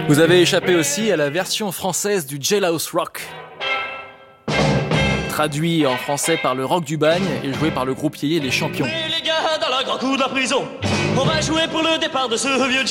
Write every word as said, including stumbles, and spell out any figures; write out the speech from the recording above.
Vous avez échappé aussi à la version française du Jailhouse Rock. Traduit en français par le Rock du Bagne et joué par le groupe Yéyé les Champions. Mais les gars, dans le grand coup de la prison, on va jouer pour le départ de ce vieux